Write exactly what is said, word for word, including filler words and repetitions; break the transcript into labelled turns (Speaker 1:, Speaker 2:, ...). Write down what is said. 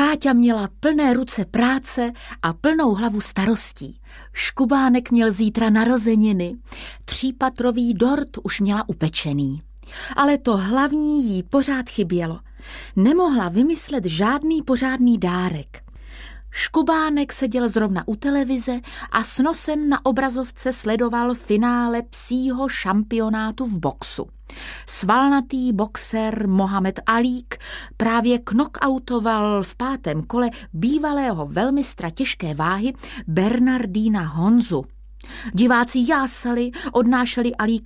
Speaker 1: Káťa měla plné ruce práce a plnou hlavu starostí. Škubánek měl zítra narozeniny. Třípatrový dort už měla upečený. Ale to hlavní jí pořád chybělo. Nemohla vymyslet žádný pořádný dárek. Škubánek seděl zrovna u televize a s nosem na obrazovce sledoval finále psího šampionátu v boxu. Svalnatý boxer Mohamed Alík právě knockoutoval v pátém kole bývalého velmistra těžké váhy Bernardína Honzu. Diváci jásali, odnášeli Alíka